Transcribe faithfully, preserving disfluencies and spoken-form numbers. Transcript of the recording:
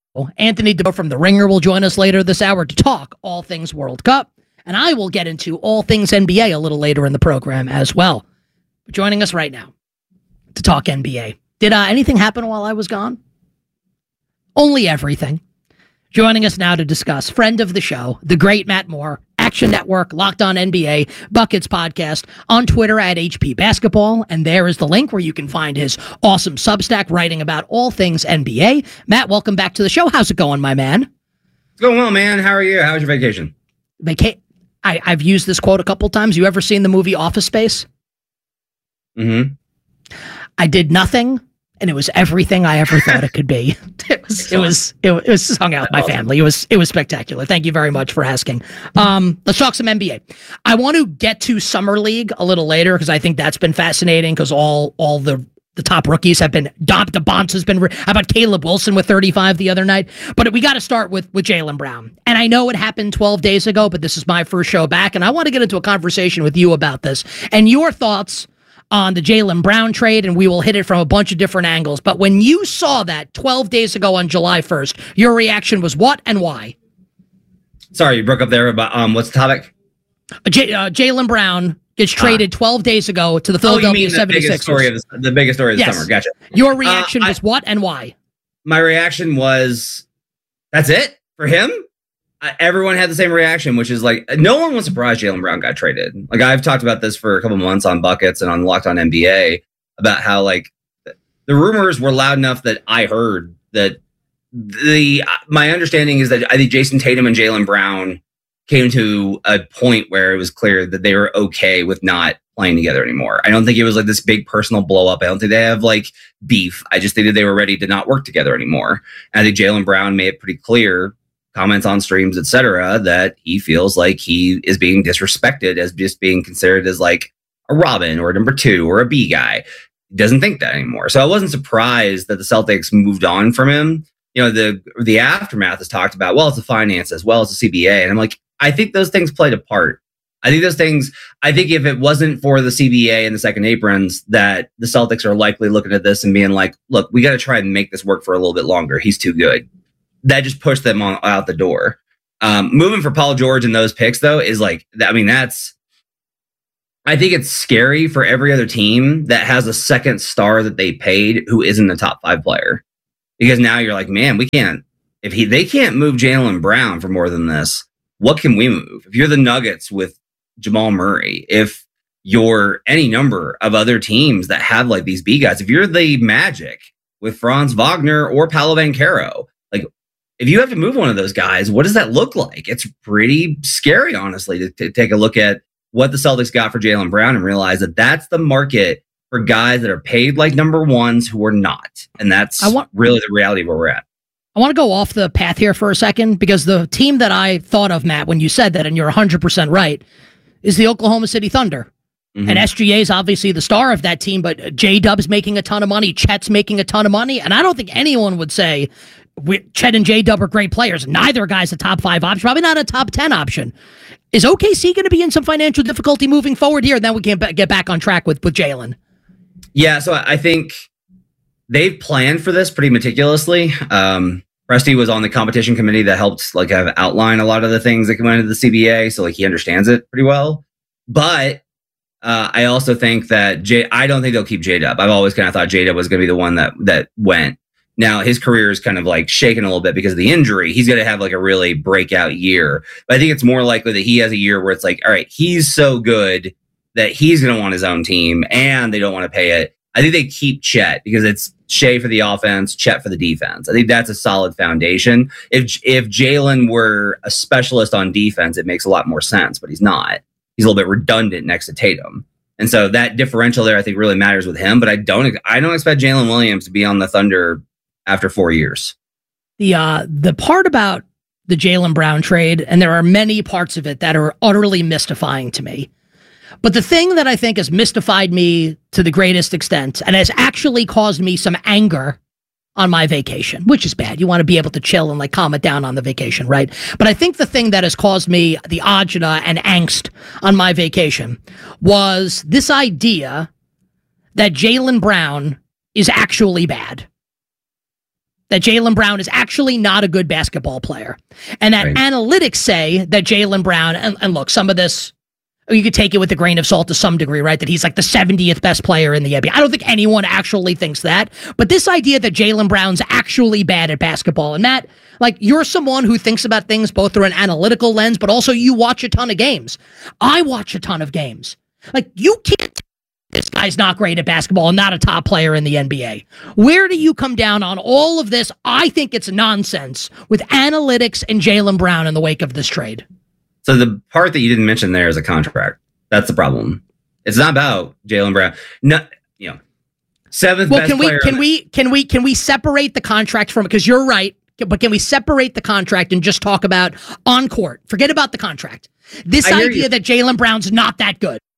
Anthony DeBoer from The Ringer will join us later this hour to talk all things World Cup, and I will get into all things N B A a little later in the program as well. But joining us right now to talk N B A. Did uh, anything happen while I was gone? Only everything. Joining us now to discuss, friend of the show, the great Matt Moore, Action Network, Locked On N B A, Buckets Podcast, on Twitter at H P Basketball, and there is the link where you can find his awesome Substack writing about all things N B A. Matt, welcome back to the show. How's it going, my man? It's going well, man. How are you? How was your vacation? Vaca- I, I've used this quote a couple times. You ever seen the movie Office Space? Mm-hmm. I did nothing, and it was everything I ever thought it could be. It was, it was, it was, it was hung out with my family. It was, it was spectacular. Thank you very much for asking. Um, let's talk some N B A. I want to get to Summer League a little later because I think that's been fascinating because all, all the, the top rookies have been, Dom DeBonce has been, how about Caleb Wilson with thirty-five the other night? But we got to start with, with Jaylen Brown. And I know it happened twelve days ago, but this is my first show back. And I want to get into a conversation with you about this and your thoughts on the Jaylen Brown trade, and we will hit it from a bunch of different angles. But when you saw that twelve days ago on July first, your reaction was what and why? Sorry, you broke up there, but um, what's the topic? Uh, J- uh, Jaylen Brown gets traded ah. twelve days ago to the Philadelphia oh, you mean the seventy-sixers. Biggest story of the, the biggest story of the yes. summer. Gotcha. Your reaction uh, was I, what and why? My reaction was, that's it for him? I, everyone had the same reaction, which is like, no one was surprised Jaylen Brown got traded. Like, I've talked about this for a couple months on Buckets and on Locked On N B A about how, like, the rumors were loud enough that I heard that the, my understanding is that I think Jason Tatum and Jaylen Brown came to a point where it was clear that they were okay with not playing together anymore. I don't think it was like this big personal blow up. I don't think they have like beef. I just think that they were ready to not work together anymore. And I think Jaylen Brown made it pretty clear, comments on streams, et cetera, that he feels like he is being disrespected as just being considered as like a Robin or a number two or a B guy. He doesn't think that anymore. So I wasn't surprised that the Celtics moved on from him. You know, the the aftermath is talked about, well, it's the finance as well as the C B A. And I'm like, I think those things played a part. I think those things, I think if it wasn't for the C B A and the second aprons, that the Celtics are likely looking at this and being like, look, we got to try and make this work for a little bit longer. He's too good. That just pushed them on out the door. Um, moving for Paul George and those picks, though, is like, I mean, that's, I think it's scary for every other team that has a second star that they paid who isn't a top five player. Because now you're like, man, we can't, if he, they can't move Jaylen Brown for more than this, what can we move? If you're the Nuggets with Jamal Murray, if you're any number of other teams that have like these B guys, if you're the Magic with Franz Wagner or Paolo Banchero, like, if you have to move one of those guys, what does that look like? It's pretty scary, honestly, to, to take a look at what the Celtics got for Jaylen Brown and realize that that's the market for guys that are paid like number ones who are not. And that's I want, really the reality of where we're at. I want to go off the path here for a second because the team that I thought of, Matt, when you said that, and you're one hundred percent right, is the Oklahoma City Thunder. Mm-hmm. And S G A is obviously the star of that team, but J-Dub's making a ton of money. Chet's making a ton of money. And I don't think anyone would say we, Chet and J-Dub are great players. Neither guy's a top five option, probably not a top ten option. Is O K C going to be in some financial difficulty moving forward here? And then we can b- get back on track with, with Jaylen. Yeah, so I think they've planned for this pretty meticulously. Um, Presti was on the competition committee that helped like have outline a lot of the things that come into the C B A. So like he understands it pretty well. But uh, I also think that J, I don't think they'll keep J-Dub. I've always kind of thought J-Dub was going to be the one that that went. Now his career is kind of like shaken a little bit because of the injury. He's going to have like a really breakout year. But I think it's more likely that he has a year where it's like, all right, he's so good that he's going to want his own team and they don't want to pay it. I think they keep Chet because it's Shea for the offense, Chet for the defense. I think that's a solid foundation. If if Jaylen were a specialist on defense, it makes a lot more sense, but he's not. He's a little bit redundant next to Tatum. And so that differential there, I think, really matters with him. But I don't I don't expect Jalen Williams to be on the Thunder after four years. The uh, the part about the Jaylen Brown trade, and there are many parts of it that are utterly mystifying to me. But the thing that I think has mystified me to the greatest extent and has actually caused me some anger on my vacation, which is bad. You want to be able to chill and like calm it down on the vacation, right? But I think the thing that has caused me the agita and angst on my vacation was this idea that Jaylen Brown is actually bad. that Jaylen Brown is actually not a good basketball player. And that right. analytics say that Jaylen Brown, and, and look, some of this, you could take it with a grain of salt to some degree, right? That he's like the seventieth best player in the N B A. I don't think anyone actually thinks that. But this idea that Jaylen Brown's actually bad at basketball, and Matt, like, you're someone who thinks about things both through an analytical lens, but also you watch a ton of games. I watch a ton of games. Like, you can't, this guy's not great at basketball and not a top player in the N B A. Where do you come down on all of this? I think it's nonsense with analytics and Jaylen Brown in the wake of this trade. So the part that you didn't mention there is a contract. That's the problem. It's not about Jaylen Brown. No, you know, seventh well, best can we player can we can we can we separate the contract from it? Because you're right, but can we separate the contract and just talk about on court? Forget about the contract. This idea that Jaylen Brown's not that good.